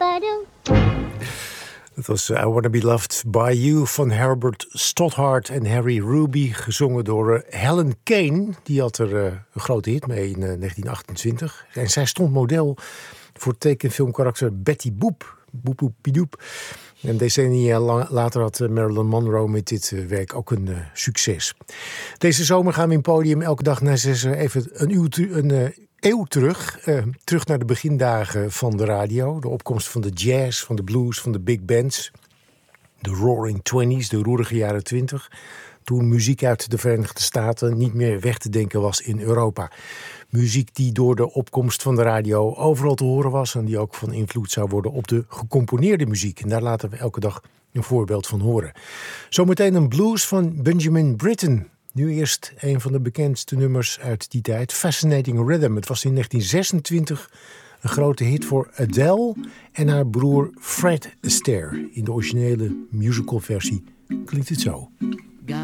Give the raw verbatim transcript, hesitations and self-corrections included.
Het was I Wanna Be Loved By You van Herbert Stothart en Harry Ruby, gezongen door uh, Helen Kane. Die had er uh, een grote hit mee in uh, negentien achtentwintig. En zij stond model voor tekenfilmkarakter Betty Boop. Boep boep pidoep. En decennia lang, later had uh, Marilyn Monroe met dit uh, werk ook een uh, succes. Deze zomer gaan we in Podium elke dag na zes uur even een uur, een, uh, eeuw terug. Uh, terug naar de begindagen van de radio. De opkomst van de jazz, van de blues, van de big bands. De roaring twenties, de roerige jaren twintig. Toen muziek uit de Verenigde Staten niet meer weg te denken was in Europa. Muziek die door de opkomst van de radio overal te horen was. En die ook van invloed zou worden op de gecomponeerde muziek. En daar laten we elke dag een voorbeeld van horen. Zometeen een blues van Benjamin Britten. Nu eerst een van de bekendste nummers uit die tijd. Fascinating Rhythm. Het was in negentien zesentwintig een grote hit voor Adele en haar broer Fred Astaire. In de originele musicalversie klinkt het zo.